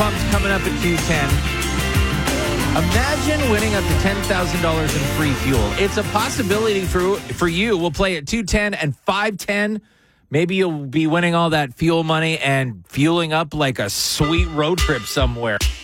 Pumped coming up at 2:10. Imagine winning up to $10,000 in free fuel. It's a possibility for you. We'll play at 2:10 and 5:10. Maybe you'll be winning all that fuel money and fueling up like a sweet road trip somewhere.